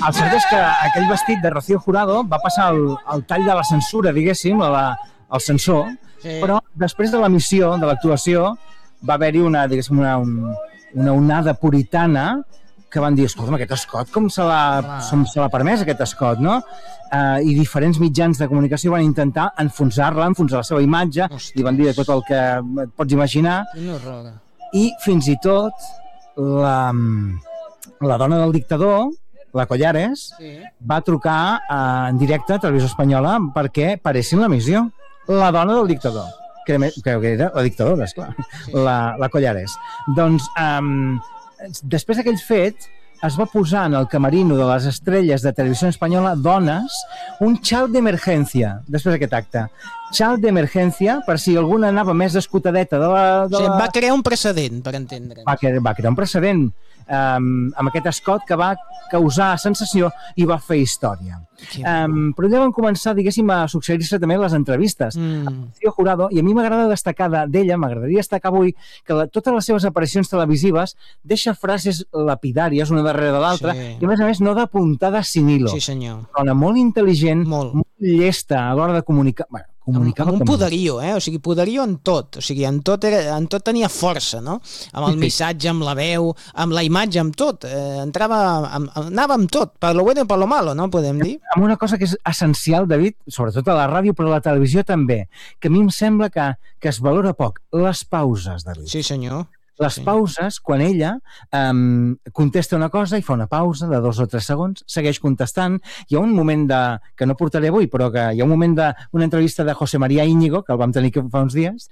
El cert és que aquell vestit de Rocío Jurado va passar el tall de la censura, diguéssim, al censor, però després de l'emissió, de l'actuació, va haver-hi una onada puritana que van dir, escolta'm, aquest escot, com se l'ha permès, aquest escot, no? I diferents mitjans de comunicació van intentar enfonsar la seva imatge, i van dir de tot el que et pots imaginar. I fins i tot la dona del dictador, la Collares, va trucar en directe a Televisió Espanyola perquè paressin l'emissió. La dona del dictador, que era la dictadora, esclar, la Collares. Doncs, després d'aquell fet, es va posar en el camerino de les estrelles de Televisió Espanyola dones un xal d'emergència, després d'aquest acte. Xal d'emergència, per si alguna anava més escotadeta de la... O sigui, va crear un precedent, per entendre. Va crear un precedent amb aquest escot que va causar sensació i va fer història. Però ja van començar, diguéssim, a succeir-se també les entrevistes a Rocío Jurado, i a mi m'agrada destacar d'ella, m'agradaria destacar avui, que totes les seves aparicions televisives deixa frases lapidàries una darrere de l'altra, i a més no de puntada sin hilo. Sí, senyor. Una molt intel·ligent, molt llesta a l'hora de comunicar... Amb un poderío, o sigui, poderío en tot, o sigui, en tot tenia força, no? Amb el missatge, amb la veu, amb la imatge, amb tot, anava amb tot, per lo bueno i per lo malo, no podem dir? Amb una cosa que és essencial, David, sobretot a la ràdio, però a la televisió també, que a mi em sembla que es valora poc, les pauses, David. Sí, senyor. Les pauses, quan ella contesta una cosa i fa una pausa de 2 o 3 segons, segueix contestant. Hi ha un moment que no portaré avui, però que hi ha un moment d'una entrevista de José María Íñigo, que el vam tenir fa uns dies,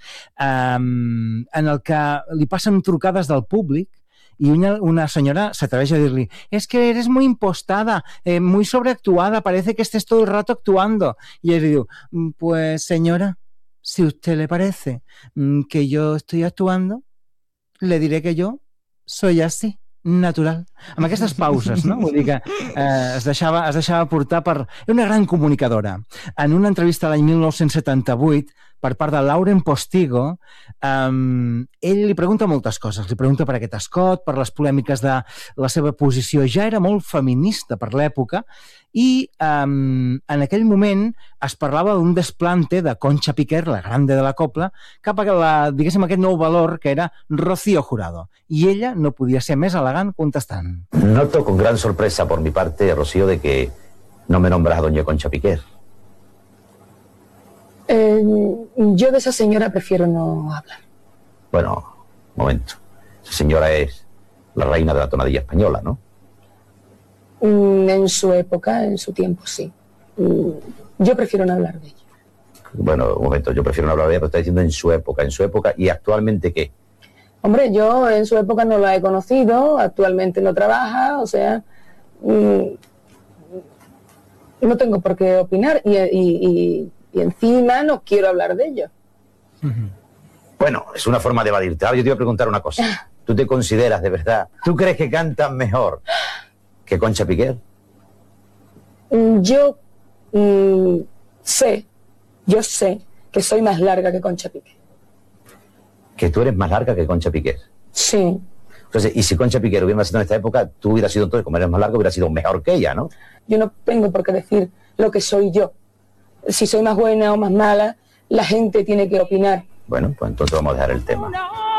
en el que li passen trucades del públic y una señora se atreve a decirle, es que eres muy impostada, muy sobreactuada, parece que estés todo el rato actuando. Y ella le digo, pues señora, si a usted le parece que yo estoy actuando, le diré que yo soy así, natural. Amb aquestes pauses, no? Vull dir que es deixava portar per... Era una gran comunicadora. En una entrevista l'any 1978, per part de Lauren Postigo, ell li pregunta moltes coses. Li pregunta per aquest escot, per les polèmiques de la seva posició. Ja era molt feminista per l'època i en aquell moment es parlava d'un desplante de Concha Piquer, la grande de la copla, cap a diguéssim, aquest nou valor que era Rocío Jurado. I ella no podia ser més elegant contestant. Noto con gran sorpresa por mi parte, Rocío, de que no me nombras a doña Concha Piquer. Yo de esa señora prefiero no hablar. Bueno, un momento. Esa señora es la reina de la tonadilla española, ¿no? En su época, en su tiempo, sí. Yo prefiero no hablar de ella. Bueno, un momento, yo prefiero no hablar de ella, pero está diciendo en su época, ¿y actualmente qué? Hombre, yo en su época no la he conocido, actualmente no trabaja, o sea, no tengo por qué opinar y encima no quiero hablar de ello. Bueno, es una forma de evadirte. Ahora yo te iba a preguntar una cosa. ¿Tú te consideras de verdad? ¿Tú crees que cantas mejor que Concha Piquer? Yo sé que soy más larga que Concha Piquer. ¿Que tú eres más larga que Concha Piquer? Sí. Entonces, y si Concha Piquer hubiera nacido en esta época, tú hubieras sido entonces, como eres más larga, hubieras sido mejor que ella, ¿no? Yo no tengo por qué decir lo que soy yo. Si soy más buena o más mala, la gente tiene que opinar. Bueno, pues entonces vamos a dejar el tema.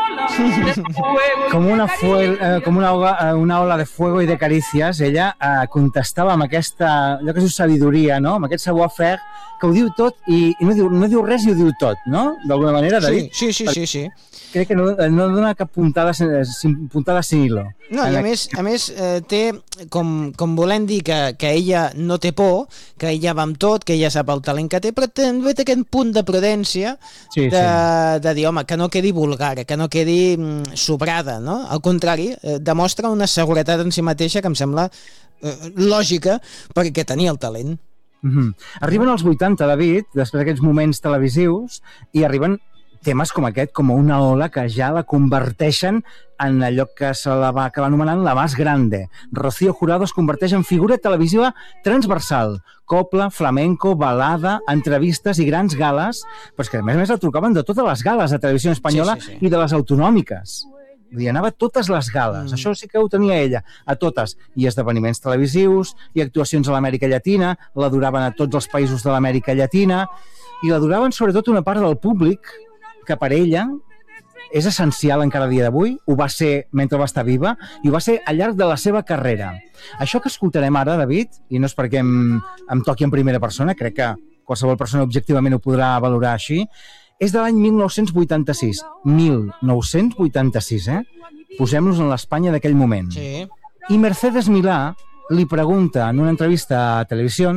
Com una ola de fuego i de carícies, ella contestava amb aquesta, allò que es diu sabidoria, no? Amb aquest savoir-faire, que ho diu tot i no diu res i ho diu tot, no? D'alguna manera, David? Sí. Crec que no dona cap puntada sin hilo. No, i a més té com volem dir que ella no té por, que ella va amb tot, que ella sap el talent que té, però també té aquest punt de prudència de dir, home, que no quedi vulgar, que no quedi sobrada, no? Al contrari, demostra una seguretat en si mateixa que em sembla lògica perquè tenia el talent. Arriben els 80, David, després d'aquests moments televisius, i arriben temes com aquest, com una ola que ja la converteixen en allò que se la va acabar anomenant la más grande. Rocío Jurado es converteix en figura televisiva transversal. Copla, flamenco, balada, entrevistes i grans gales, però és que a més la trucaven de totes les gales de Televisió Espanyola i de les autonòmiques. Vull dir, anava a totes les gales, això sí que ho tenia ella, a totes, i esdeveniments televisius, i actuacions a l'Amèrica Llatina, l'adoraven a tots els països de l'Amèrica Llatina, i l'adoraven sobretot una part del públic que per ella és essencial encara a dia d'avui, ho va ser mentre va estar viva i ho va ser al llarg de la seva carrera. Això que escoltarem ara, David, i no és perquè em toqui en primera persona, crec que qualsevol persona objectivament ho podrà valorar així, és de l'any 1986. 1986, Posem-nos en l'Espanya d'aquell moment. Sí. I Mercedes Milà li pregunta en una entrevista a Televisió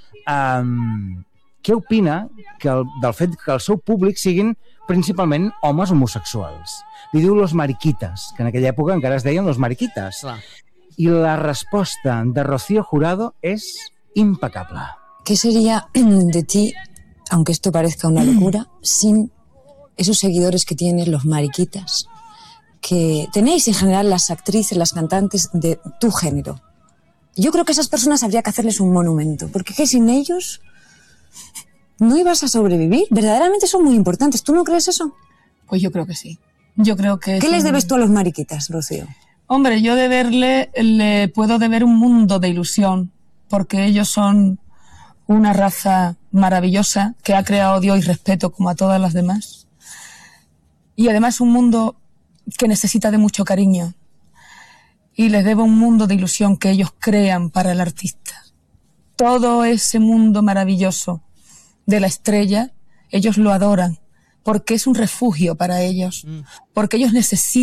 què opina del fet que el seu públic siguin principalment homes homosexuals. Li diu los mariquitas, que en aquella època encara es deien los mariquitas. Clar. I la resposta de Rocío Jurado és impecable. ¿Qué sería de ti, aunque esto parezca una locura, sin esos seguidores que tienen los mariquitas, que tenéis en general las actrices, las cantantes de tu género? Yo creo que a esas personas habría que hacerles un monumento, porque que sin ellos no ibas a sobrevivir. Verdaderamente son muy importantes. ¿Tú no crees eso? Pues yo creo que sí. Yo creo que... ¿Qué les debes tú a los mariquitas, Rocío? Hombre, yo le puedo deber un mundo de ilusión, porque ellos son una raza maravillosa que ha creado Dios y respeto como a todas las demás. Y además un mundo que necesita de mucho cariño. Y les debo un mundo de ilusión que ellos crean para el artista. Todo ese mundo maravilloso de la estrella, ellos lo adoran, porque es un refugio para ellos, porque ellos necesitan